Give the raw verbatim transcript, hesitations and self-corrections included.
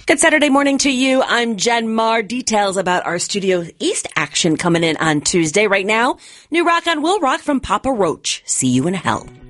Good Saturday morning to you. I'm Jen Marr. Details about our Studio East action coming in on Tuesday. Right now, new rock on Will Rock from Papa Roach. See You in Hell.